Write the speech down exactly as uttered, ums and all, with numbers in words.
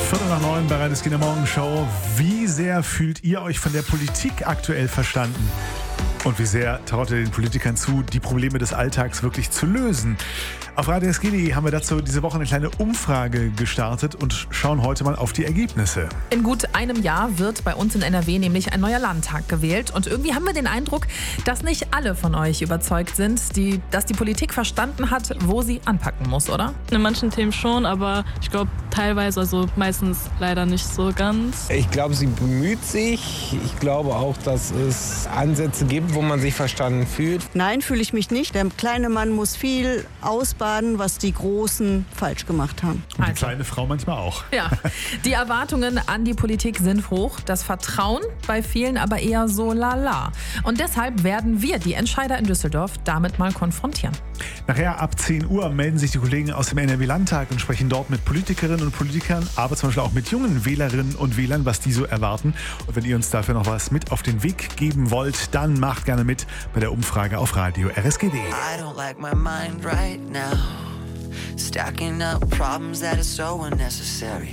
Viertel nach neun bei Rhein Kinder Morgenshow. Wie sehr fühlt ihr euch von der Politik aktuell verstanden? Und wie sehr traut ihr den Politikern zu, die Probleme des Alltags wirklich zu lösen? Auf radio s g punkt d e haben wir dazu diese Woche eine kleine Umfrage gestartet und schauen heute mal auf die Ergebnisse. In gut einem Jahr wird bei uns in N R W nämlich ein neuer Landtag gewählt. Und irgendwie haben wir den Eindruck, dass nicht alle von euch überzeugt sind, die, dass die Politik verstanden hat, wo sie anpacken muss, oder? In manchen Themen schon, aber ich glaube teilweise, also meistens leider nicht so ganz. Ich glaube, sie bemüht sich. Ich glaube auch, dass es Ansätze gibt, wo man sich verstanden fühlt. Nein, fühle ich mich nicht. Der kleine Mann muss viel ausbaden, was die Großen falsch gemacht haben. Und die Also. kleine Frau manchmal auch. Ja, die Erwartungen an die Politik sind hoch, das Vertrauen bei vielen aber eher so lala. Und deshalb werden wir die Entscheider in Düsseldorf damit mal konfrontieren. Nachher ab zehn Uhr melden sich die Kollegen aus dem N R W-Landtag und sprechen dort mit Politikerinnen und Politikern, aber zum Beispiel auch mit jungen Wählerinnen und Wählern, was die so erwarten. Und wenn ihr uns dafür noch was mit auf den Weg geben wollt, dann macht gerne mit bei der Umfrage auf Radio R S G punkt d e. I don't like my mind right now. Stacking up problems that are so unnecessary.